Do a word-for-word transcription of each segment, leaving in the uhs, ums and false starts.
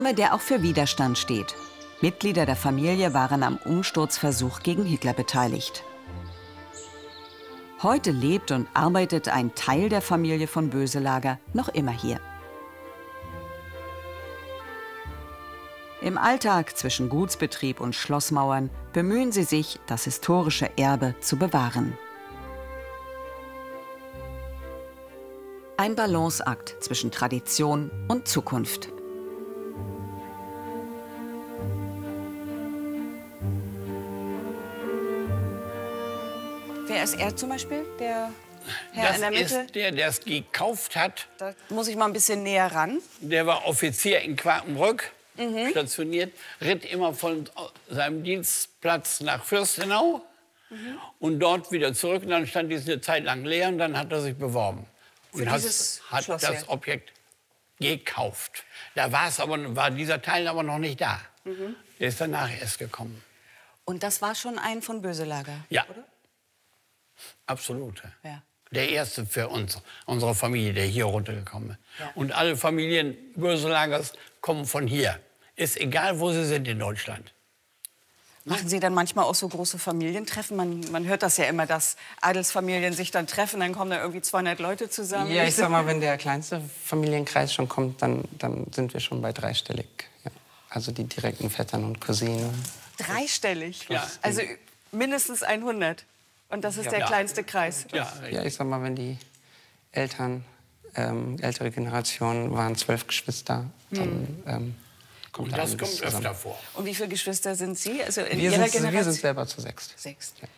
Der auch für Widerstand steht. Mitglieder der Familie waren am Umsturzversuch gegen Hitler beteiligt. Heute lebt und arbeitet ein Teil der Familie von Boeselager noch immer hier. Im Alltag zwischen Gutsbetrieb und Schlossmauern bemühen sie sich, das historische Erbe zu bewahren. Ein Balanceakt zwischen Tradition und Zukunft. Wer ist er zum Beispiel, der Herr das in der Mitte? Das ist der, der es gekauft hat. Da muss ich mal ein bisschen näher ran. Der war Offizier in Quakenbrück, Mhm. stationiert, ritt immer von seinem Dienstplatz nach Fürstenau mhm. und dort wieder zurück. Und dann stand dies eine Zeit lang leer und dann hat er sich beworben. Für und hat, hat Schloss das hier. Objekt gekauft. Da war es aber, war dieser Teil aber noch nicht da. Mhm. Der ist danach erst gekommen. Und das war schon ein von Boeselager, Ja. oder? Absolut. Ja. Der erste für uns, unsere Familie, der hier runtergekommen ist. Ja. Und alle Familien Boeselagers kommen von hier. Ist egal, wo sie sind in Deutschland. Machen Sie dann manchmal auch so große Familientreffen? Man, man hört das ja immer, dass Adelsfamilien sich dann treffen, dann kommen da irgendwie zweihundert Leute zusammen. Ja, ich sag mal, wenn der kleinste Familienkreis schon kommt, dann, dann sind wir schon bei dreistellig. Ja. Also die direkten Vettern und Cousinen. Dreistellig? Ja. Also mindestens hundert. Und das ist Ja. der Ja. kleinste Kreis. Ja, Ja, ich sag mal, wenn die Eltern, ähm, ältere Generation waren zwölf Geschwister, dann Hm. ähm, kommt und da das einiges kommt zusammen. öfter vor. Und wie viele Geschwister sind Sie? Also in Wir Ihrer sind, Generation? wir sind selber zu sechst. Sechs. Ja.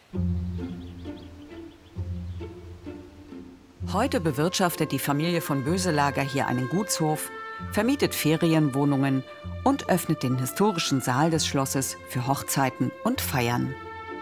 Heute bewirtschaftet die Familie von Boeselager hier einen Gutshof, vermietet Ferienwohnungen und öffnet den historischen Saal des Schlosses für Hochzeiten und Feiern.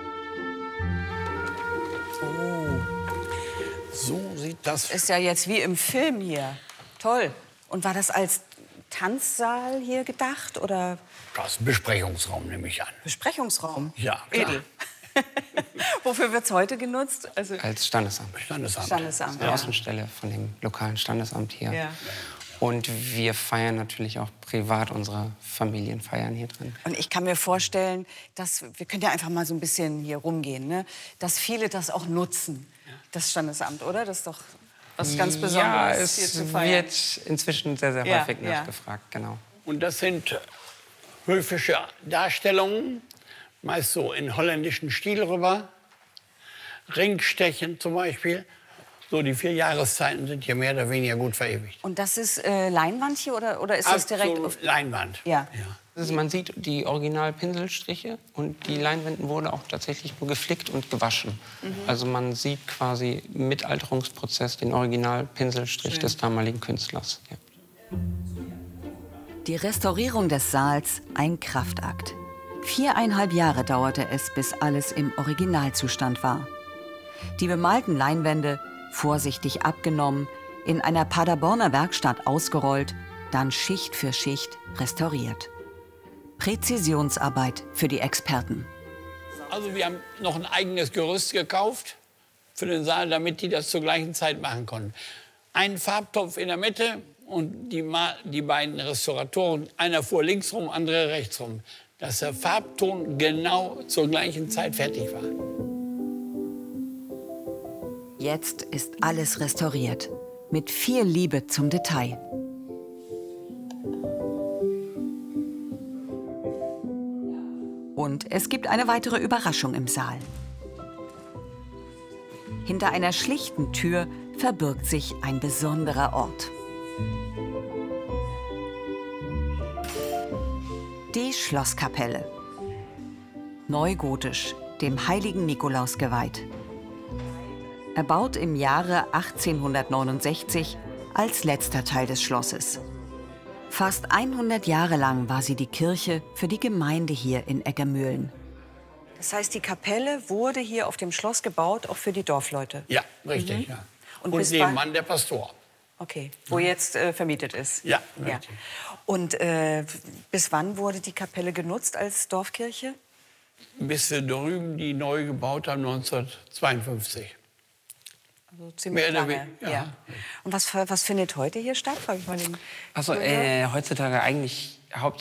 So sieht das. Ist ja jetzt wie im Film hier. Toll. Und war das als Tanzsaal hier gedacht oder Das ist ein Besprechungsraum, nehme ich an. Besprechungsraum? Ja, klar. Edel. Wofür wird es heute genutzt? Also Als Standesamt. Standesamt. Standesamt. Die Ja. Außenstelle von dem lokalen Standesamt hier. Ja. Und wir feiern natürlich auch privat unsere Familienfeiern hier drin. Und ich kann mir vorstellen, dass wir können ja einfach mal so ein bisschen hier rumgehen, ne? Dass viele das auch nutzen, das Standesamt, oder? Das ist doch was ganz Besonderes, Ja, hier es zu feiern. wird inzwischen sehr, sehr Ja, häufig ja. nachgefragt, genau. Und das sind höfische Darstellungen, meist so in holländischen Stil rüber. Ringstechen zum Beispiel. So, die vier Jahreszeiten sind hier mehr oder weniger gut verewigt. Und das ist äh, Leinwand hier oder, oder ist das direkt auf... Absolut Leinwand. Ja. Also man sieht die Original-Pinselstriche und die Leinwänden wurden auch tatsächlich nur geflickt und gewaschen. Mhm. Also man sieht quasi im Mitalterungsprozess den Original-Pinselstrich des damaligen Künstlers. Ja. Die Restaurierung des Saals ein Kraftakt. Viereinhalb Jahre dauerte es, bis alles im Originalzustand war. Die bemalten Leinwände vorsichtig abgenommen, in einer Paderborner Werkstatt ausgerollt, dann Schicht für Schicht restauriert. Präzisionsarbeit für die Experten. Also wir haben noch ein eigenes Gerüst gekauft für den Saal, damit die das zur gleichen Zeit machen konnten. Ein Farbtopf in der Mitte und die, Ma die beiden Restauratoren, einer fuhr links rum, andere rechts rum, dass der Farbton genau zur gleichen Zeit fertig war. Jetzt ist alles restauriert, mit viel Liebe zum Detail. Und es gibt eine weitere Überraschung im Saal. Hinter einer schlichten Tür verbirgt sich ein besonderer Ort. Die Schlosskapelle. Neugotisch, dem heiligen Nikolaus geweiht. Erbaut im Jahre achtzehnhundertneunundsechzig als letzter Teil des Schlosses. Fast hundert Jahre lang war sie die Kirche für die Gemeinde hier in Eggermühlen. Das heißt, die Kapelle wurde hier auf dem Schloss gebaut, auch für die Dorfleute? Ja, richtig. Mhm. Ja. Und Und, bis nebenan der Pastor. Okay, wo jetzt äh, vermietet ist? Ja, ja. richtig. Und äh, bis wann wurde die Kapelle genutzt als Dorfkirche? Bis wir drüben die neu gebaut haben, neunzehnhundertzweiundfünfzig. Also ziemlich Mehr oder lange. we- ja. Ja. Und was, was findet heute hier statt? Frag ich mal den Also Jungen. äh, heutzutage eigentlich hauptsächlich